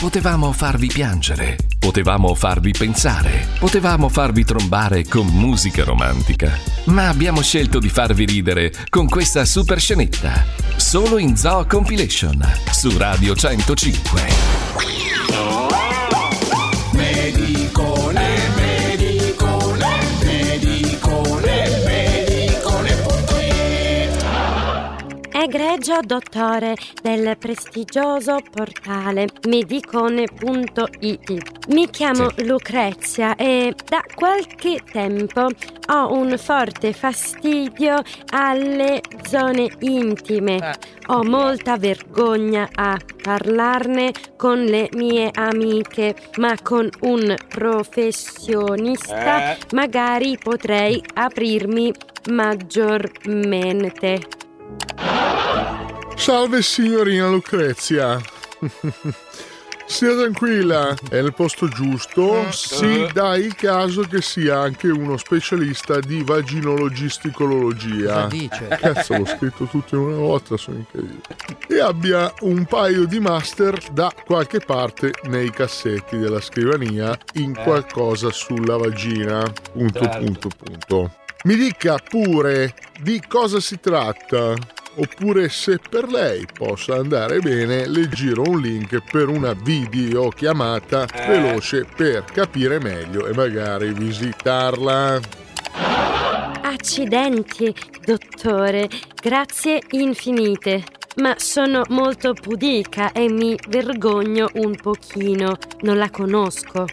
Potevamo farvi piangere, potevamo farvi pensare, potevamo farvi trombare con musica romantica, ma abbiamo scelto di farvi ridere con questa super scenetta, solo in Zoo Compilation, su Radio 105. Egregio dottore del prestigioso portale medicone.it. Mi chiamo Lucrezia e da qualche tempo ho un forte fastidio alle zone intime. Ho molta vergogna a parlarne con le mie amiche, ma con un professionista magari potrei aprirmi maggiormente. Salve signorina Lucrezia. Sia tranquilla, è nel posto giusto. Si dà il caso che sia anche uno specialista di vaginologisticologia. Cazzo, l'ho scritto tutto in una volta, sono incredibile. E abbia un paio di master da qualche parte nei cassetti della scrivania in qualcosa sulla vagina. Punto. Mi dica pure di cosa si tratta. Oppure, se per lei possa andare bene, le giro un link per una videochiamata veloce per capire meglio e magari visitarla. Accidenti, dottore, grazie infinite. Ma sono molto pudica e mi vergogno un pochino, non la conosco.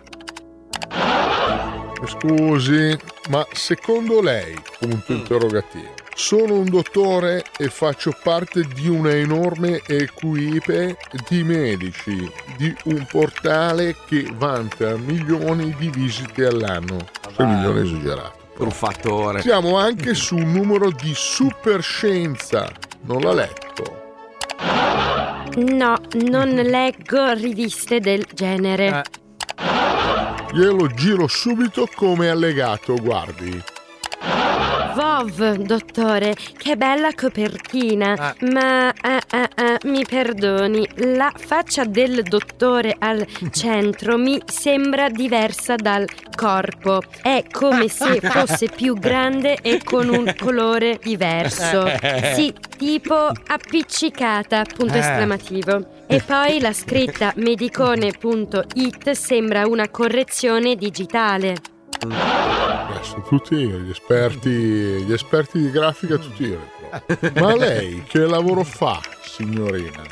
Scusi, ma secondo lei, punto interrogativo, sono un dottore e faccio parte di una enorme equipe di medici, di un portale che vanta milioni di visite all'anno. 6 milioni esagerato. Truffatore. Siamo anche su un numero di superscienza. Non l'ha letto? No, non leggo riviste del genere. Glielo giro subito come allegato, guardi. Vov, dottore, che bella copertina. Ma mi perdoni, la faccia del dottore al centro mi sembra diversa dal corpo. È come se fosse più grande e con un colore diverso. Sì, tipo appiccicata, punto esclamativo. E poi la scritta medicone.it sembra una correzione digitale. Sono tutti gli esperti di grafica, tutti io. Ma lei che lavoro fa, signorina?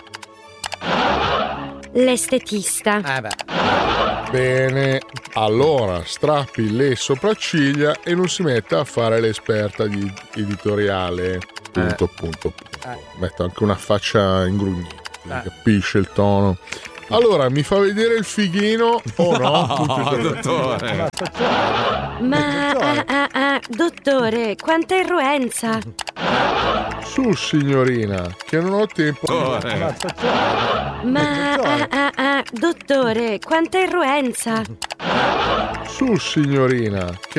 L'estetista. Bene, allora strappi le sopracciglia e non si metta a fare l'esperta di editoriale. Punto. Metto anche una faccia ingrugnita, capisce il tono. Allora, mi fa vedere il fighino o no? Dottore. Ma, dottore, quanta irruenza! Su, signorina, che non ho tempo. Ma, dottore, quanta irruenza! Su, signorina,